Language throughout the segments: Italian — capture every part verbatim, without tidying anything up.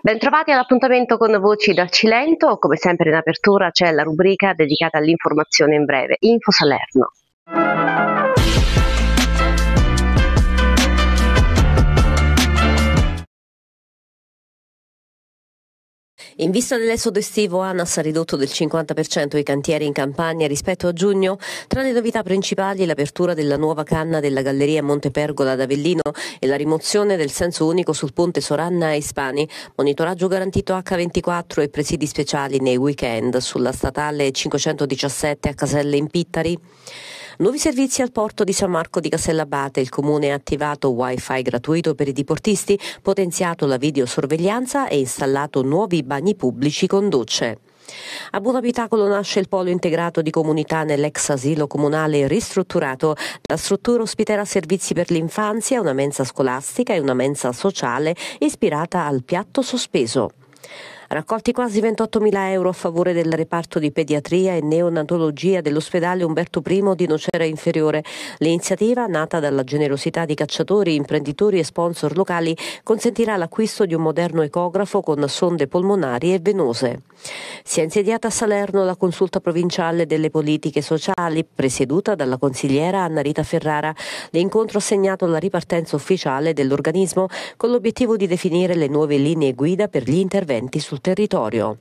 Bentrovati all'appuntamento con Voci dal Cilento. Come sempre in apertura c'è la rubrica dedicata all'informazione in breve, Info Salerno. In vista dell'esodo estivo, ANAS ha ridotto del cinquanta per cento i cantieri in Campania rispetto a giugno. Tra le novità principali l'apertura della nuova canna della galleria Montepergola ad Avellino e la rimozione del senso unico sul ponte Soranna a Ispani, monitoraggio garantito acca ventiquattro e presidi speciali nei weekend sulla statale cinquecentodiciassette a Caselle in Pittari. Nuovi servizi al porto di San Marco di Castellabate. Il comune ha attivato wifi gratuito per i diportisti, potenziato la videosorveglianza e installato nuovi bagni pubblici con docce. A Buonabitacolo nasce il polo integrato di comunità nell'ex asilo comunale ristrutturato. La struttura ospiterà servizi per l'infanzia, una mensa scolastica e una mensa sociale ispirata al piatto sospeso. Raccolti quasi ventottomila euro a favore del reparto di pediatria e neonatologia dell'ospedale Umberto I di Nocera Inferiore. L'iniziativa, nata dalla generosità di cacciatori, imprenditori e sponsor locali, consentirà l'acquisto di un moderno ecografo con sonde polmonari e venose. Si è insediata a Salerno la consulta provinciale delle politiche sociali, presieduta dalla consigliera Anna Rita Ferrara. L'incontro ha segnato la ripartenza ufficiale dell'organismo con l'obiettivo di definire le nuove linee guida per gli interventi sul territorio.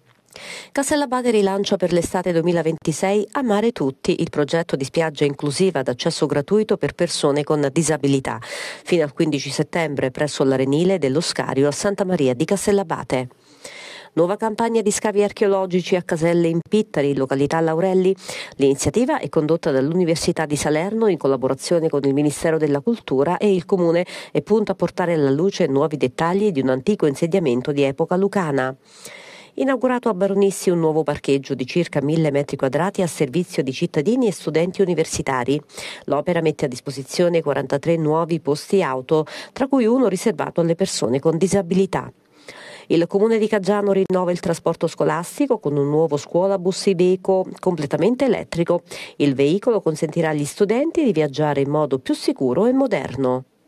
Castellabate rilancia per l'estate duemilaventisei A Mare Tutti, il progetto di spiaggia inclusiva ad accesso gratuito per persone con disabilità, fino al quindici settembre presso l'Arenile dello Scario a Santa Maria di Castellabate. Nuova campagna di scavi archeologici a Caselle in Pittari, località Laurelli. L'iniziativa è condotta dall'Università di Salerno in collaborazione con il Ministero della Cultura e il Comune e punta a portare alla luce nuovi dettagli di un antico insediamento di epoca lucana. Inaugurato a Baronissi un nuovo parcheggio di circa mille metri quadrati a servizio di cittadini e studenti universitari. L'opera mette a disposizione quarantatré nuovi posti auto, tra cui uno riservato alle persone con disabilità. Il comune di Caggiano rinnova il trasporto scolastico con un nuovo scuolabus Iveco completamente elettrico. Il veicolo consentirà agli studenti di viaggiare in modo più sicuro e moderno.